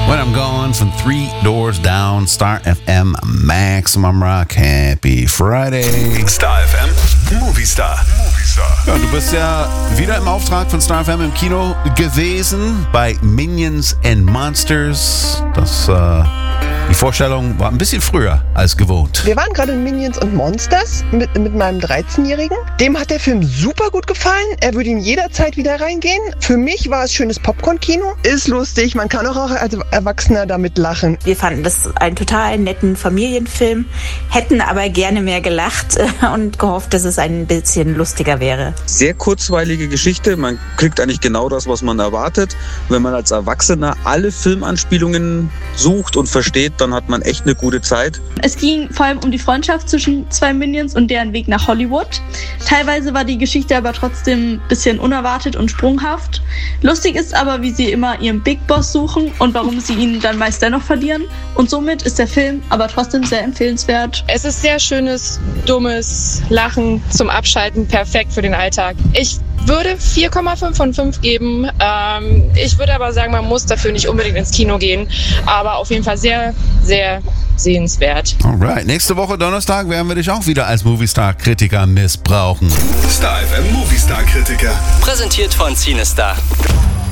When I'm Gone von Three Doors Down, Star FM, Maximum Rock. Happy Friday. Star FM, Movie Star. Ja, du bist ja wieder im Auftrag von Star FM im Kino gewesen bei Minions and Monsters. Die Vorstellung war ein bisschen früher als gewohnt. Wir waren gerade in Minions und Monsters mit meinem 13-Jährigen. Dem hat der Film super gut gefallen. Er würde ihn jederzeit wieder reingehen. Für mich war es schönes Popcorn-Kino. Ist lustig, man kann auch als Erwachsener damit lachen. Wir fanden das einen total netten Familienfilm, hätten aber gerne mehr gelacht und gehofft, dass es ein bisschen lustiger wäre. Sehr kurzweilige Geschichte. Man kriegt eigentlich genau das, was man erwartet. Wenn man als Erwachsener alle Filmanspielungen sucht und versteht, dann hat man echt eine gute Zeit. Es ging vor allem um die Freundschaft zwischen zwei Minions und deren Weg nach Hollywood. Teilweise war die Geschichte aber trotzdem ein bisschen unerwartet und sprunghaft. Lustig ist aber, wie sie immer ihren Big Boss suchen und warum sie ihn dann meist dennoch verlieren. Und somit ist der Film aber trotzdem sehr empfehlenswert. Es ist sehr schönes, dummes Lachen zum Abschalten, perfekt für den Alltag. Ich würde 4,5 von 5 geben. Ich würde aber sagen, man muss dafür nicht unbedingt ins Kino gehen. Aber auf jeden Fall sehr, sehr sehenswert. Alright, nächste Woche Donnerstag werden wir dich auch wieder als Movie-Star-Kritiker missbrauchen. Star FM, Movie Star Kritiker. Präsentiert von CineStar.